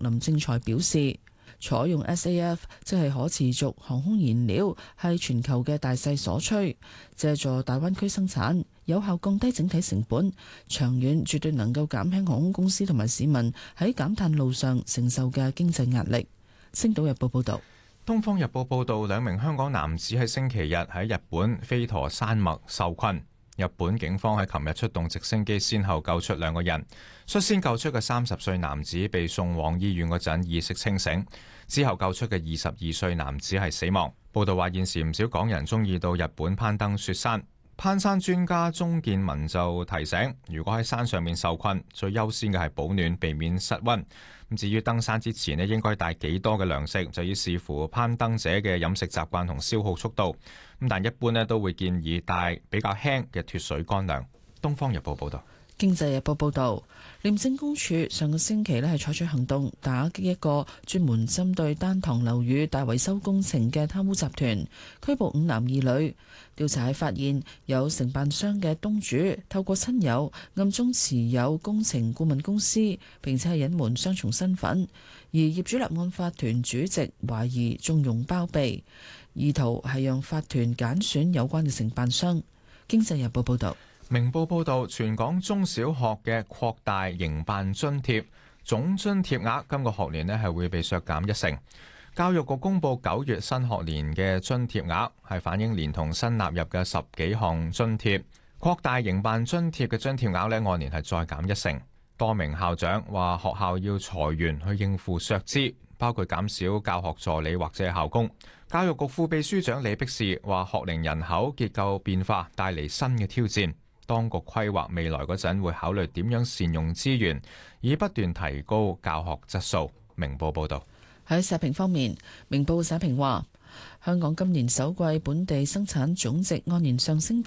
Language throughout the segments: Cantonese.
林正財表示，採用 SAF 即係可持續航空燃料，係全球嘅大勢所趨，借助大灣區生產，有效降低整體成本，長遠絕對能夠減輕航空公司同埋市民喺減碳路上承受嘅經濟壓力。星島日報報道。 東方日報報道，兩名香港男子喺星期日喺日本飛陀山脈受困。日本警方喺琴日出動直升機，先後救出兩個人。率先救出嘅30歲男子被送往醫院嗰陣意識清醒，之後救出嘅22歲男子係死亡。報道話，現時唔少港人中意到日本攀登雪山。攀山專家鍾建文就提醒，如果喺山上面受困，最優先嘅係保暖，避免失溫。至於登山之前咧，應該帶幾多嘅糧食，就要視乎攀登者嘅飲食習慣同消耗速度。但一般咧都會建議帶比較輕嘅脫水乾糧。《東方日報》報道。 《經濟日報》報導，廉政公署上個星期係採取行動，打擊一個專門針對單幢樓宇大維修工程嘅貪污集團，拘捕5男2女。調查係發現有承辦商嘅東主透過親友暗中持有工程顧問公司，並且係隱瞞雙重身份，而業主立案法團主席懷疑縱容包庇，意圖係讓法團揀選有關嘅承辦商。《經濟日報》報導。 明報報導，全港中小學嘅擴大營辦津貼總津貼額今個學年係會被削減1成。教育局公布9月新學年嘅津貼額，係反映連同新納入嘅10幾項津貼。擴大營辦津貼嘅津貼額按年係再減1成。多名校長話學校要裁員去應付削資，包括減少教學助理或者校工。教育局副秘書長李碧士話，學齡人口結構變化帶嚟新嘅挑戰。當局規劃未來嗰陣會考慮點樣善用資源，以不斷提高教學質素。明報報導。 喺社評方面，明報社評話，香港今年首季本地生產總值按年上升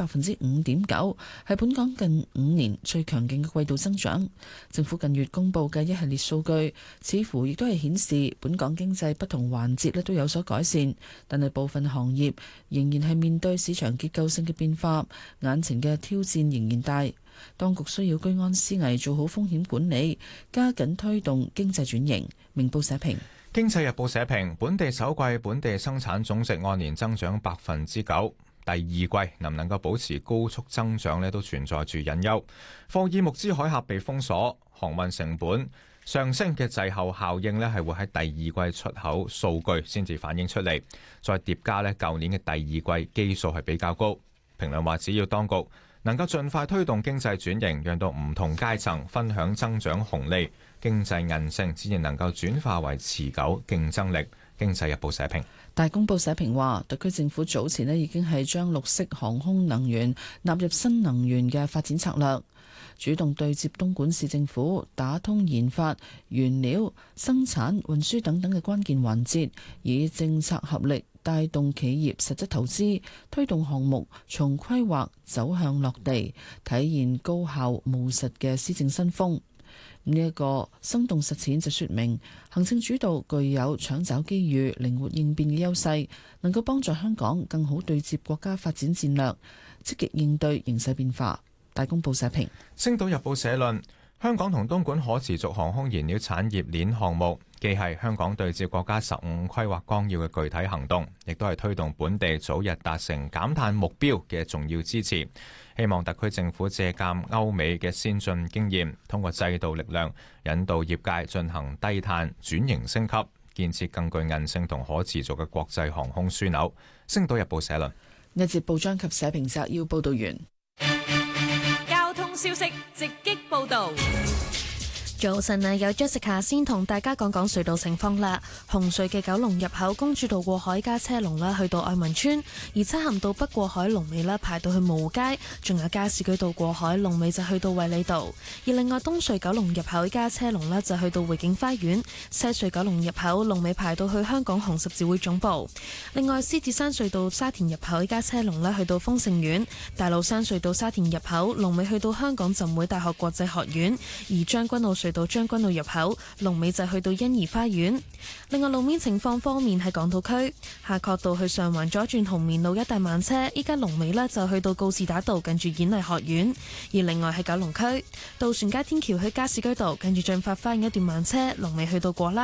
5.9%，係本港近5年最強勁嘅季度增長。政府近月公布嘅一系列數據，似乎亦都係顯示本港經濟不同環節都有所改善，但係部分行業仍然係面對市場結構性嘅變化，眼前嘅挑戰仍然大。當局需要居安思危，做好風險管理，加緊推動經濟轉型。明報社評。 經濟日報社評，本地首季本地生產總值按年增長9%，第二季能唔能夠保持高速增長都存在住隱憂。貨爾木茲海峽被封鎖，航運成本上升嘅滯後效應係會喺第二季出口數據先至反映出嚟，再疊加舊年嘅第二季基數係比較高。評論話，只要當局能夠盡快推動經濟轉型，讓到唔同階層分享增長紅利，經濟韌性自然能夠轉化為持久競爭力。經濟日報社評。 大公報社評話，特區政府早前已經係將綠色航空能源納入新能源嘅發展策略，主動對接東莞市政府，打通研發、原料、生產、運輸等等嘅關鍵環節，以政策合力帶動企業實質投資，推動項目從規劃走向落地，體現高效務實嘅施政新風。呢一個生動實踐就說明行政主導具有搶找機遇、靈活應變嘅優勢，能夠幫助香港更好對接國家發展戰略，積極應對形勢變化。大公報社評。 星島日報社論，香港同東莞可持續航空燃料產業鏈項目，既係香港對接國家15規劃綱要嘅具體行動，亦都係推動本地早日達成減碳目標嘅重要支持。希望特區政府借鑑歐美嘅先進經驗，通過制度力量引導業界進行低碳轉型升級，建設更具韌性同可持續嘅國際航空樞紐。星島日報社論。 呢節報章及社評摘要報道完。 交通消息直擊報道。 早晨啊，有 Jessica 先同大家講講隧道情況啦。紅隧嘅九龍入口公主道過海加車龍啦，去到愛民村；而漆咸道北過海龍尾啦，排到去蕪湖街，仲有加士居道過海龍尾就去到衛理道。而另外東隧九龍入口加車龍啦，就去到匯景花園；西隧九龍入口龍尾排到去香港紅十字會總部。另外獅子山隧道沙田入口加車龍啦，去到豐盛苑；大老山隧道沙田入口龍尾去到香港浸會大學國際學院。而將軍澳隧道將軍澳入口龍尾就去到欣怡花園。另外路面情況方面，喺港島區夏慤道去上環左轉紅棉路一帶慢車，依家龍尾呢就去到告士打道近住演藝學院。而另外喺九龍區渡船街天橋去加士居道近住駿發花園一段慢車，龍尾去到果欄。